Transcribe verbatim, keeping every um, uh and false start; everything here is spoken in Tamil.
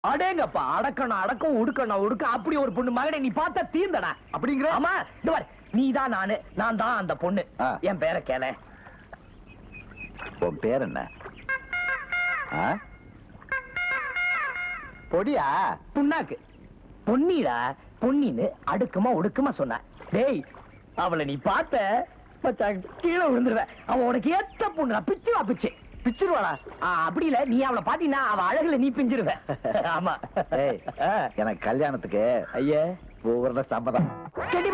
அடேங்கப்பா, அடக்கணும் அடக்கம், உடுக்கணும் உடுக்க, அப்படி ஒரு பொண்ணு மகனை நீ பார்த்தா தீர்ந்தடா. அப்படிங்கிற? ஆமா, இந்த பாரு, நீதான் நானு, நான் தான் அந்த பொண்ணு. ஆ. என் பேரை கேள. உன் பேர் என்ன? ஆ? பொடியா? புண்ணாக்கு. பொன்னிடா, பொன்னின்னு அடுக்குமா ஒடுக்குமா சொன்ன. டேய், அவளை நீ பார்த்த மச்சான், கீழே விழுந்துருவேன். அவன் உனக்கு ஏத்த பொண்ணு, பிச்சுவா பிச்சு பிச்சிருவாளா? அப்படி இல்ல, நீ அவளை பாத்தீங்கன்னா அவ அழகுல நீ பிஞ்சிருவ. ஆமா. ஏய், எனக்கு கல்யாணத்துக்கு ஐயா ஒவ்வொரு சம்மதம்.